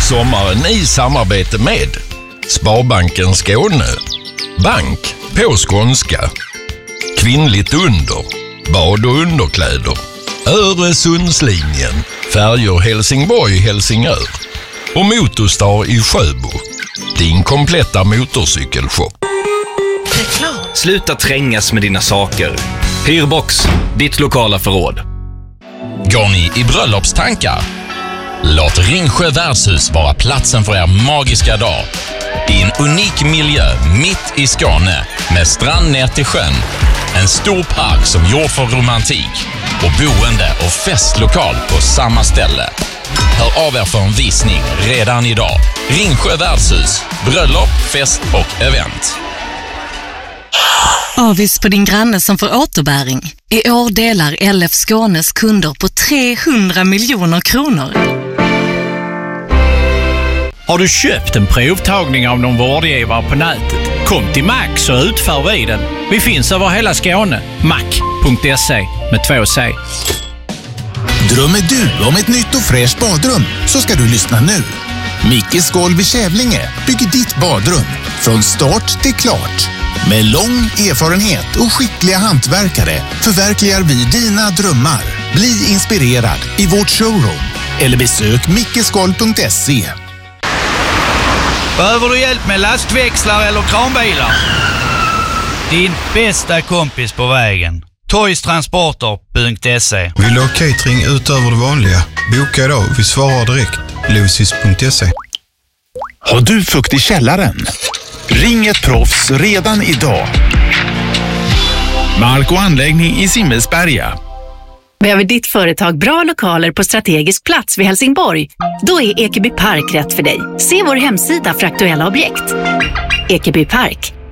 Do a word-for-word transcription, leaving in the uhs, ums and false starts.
Sommaren i samarbete med Sparbanken Skåne, bank på skånska, kvinnligt under, bad och underkläder, Öresundslinjen, färjor Helsingborg-Helsingör och Motorstar i Sjöbo, din kompletta motorcykelshop. Sluta trängas med dina saker. Hyrbox, ditt lokala förråd. Går ni i bröllopstankar? Låt Ringsjö värdshus vara platsen för er magiska dag. I en unik miljö mitt i Skåne med strand ner till sjön. En stor park som gjord för romantik och boende och festlokal på samma ställe. Hör av er för en visning redan idag. Ringsjö värdshus, bröllop, fest och event. Avis på din granne som får återbäring. I år delar L F Skånes kunder på trehundra miljoner kronor. Har du köpt en provtagning av någon vårdgivare på nätet? Kom till Max och utför vi den. Vi finns över hela Skåne. mac punkt se med två C. Drömmer du om ett nytt och fräscht badrum så ska du lyssna nu. Mickes Golv i Kävlinge bygger ditt badrum från start till klart. Med lång erfarenhet och skickliga hantverkare förverkligar vi dina drömmar. Bli inspirerad i vårt showroom eller besök mickesgolv punkt se. Behöver du hjälp med lastväxlar eller kranbilar? Din bästa kompis på vägen. toys transporter punkt se. Vill du ha catering utöver det vanliga? Boka idag, vi svarar direkt. Lucis punkt se. Har du fukt i källaren? Ring ett proffs redan idag. Mark och anläggning i Simmelsberga. Behöver ditt företag bra lokaler på strategisk plats vid Helsingborg? Då är Ekeby Park rätt för dig. Se vår hemsida för aktuella objekt. Ekeby Park,